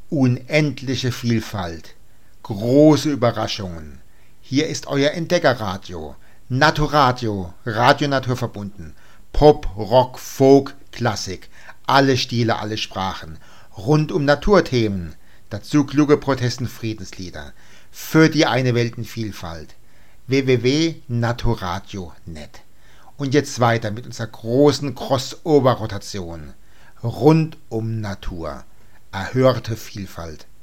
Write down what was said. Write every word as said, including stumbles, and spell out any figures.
unendliche Vielfalt, große Überraschungen. Hier ist euer Entdeckerradio, Naturadio, Radio Naturverbunden, Pop, Rock, Folk, Klassik, alle Stile, alle Sprachen, rund um Naturthemen, dazu kluge Protest- und Friedenslieder, für die eine Welt in Vielfalt. w w w punkt naturadio punkt net. Und jetzt weiter mit unserer großen Crossover-Rotation. Rund um Natur. Erhörte Vielfalt.